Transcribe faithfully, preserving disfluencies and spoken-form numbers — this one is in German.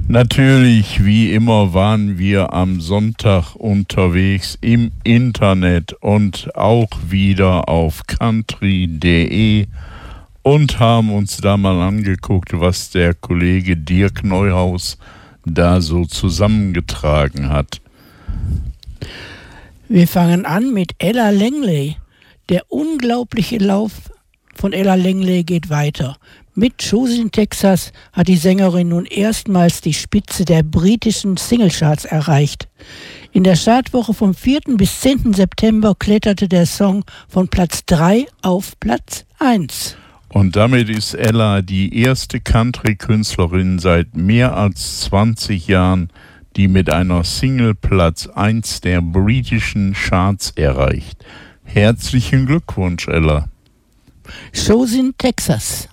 Natürlich, wie immer, waren wir am Sonntag unterwegs im Internet und auch wieder auf country punkt de und haben uns da mal angeguckt, was der Kollege Dirk Neuhaus da so zusammengetragen hat. Wir fangen an mit Ella Langley. Der unglaubliche Lauf von Ella Langley geht weiter. Mit Shows in Texas hat die Sängerin nun erstmals die Spitze der britischen Singlecharts erreicht. In der Chartwoche vom vierten bis zehnten September kletterte der Song von Platz drei auf Platz eins. Und damit ist Ella die erste Country-Künstlerin seit mehr als zwanzig Jahren, die mit einer Single Platz eins der britischen Charts erreicht. Herzlichen Glückwunsch, Ella. Shows in Texas.